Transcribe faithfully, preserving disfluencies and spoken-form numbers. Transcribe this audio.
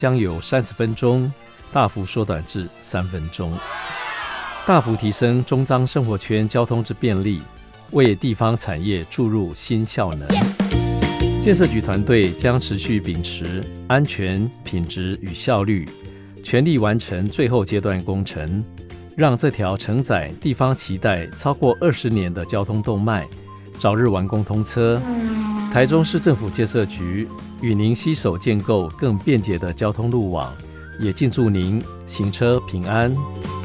将由三十分钟大幅缩短至三分钟，大幅提升中彰生活圈交通之便利，为地方产业注入新效能。建设局团队将持续秉持安全、品质与效率，全力完成最后阶段工程，让这条承载地方期待超过二十年的交通动脉早日完工通车。台中市政府建设局与您携手建构更便捷的交通路网，也敬祝您行车平安。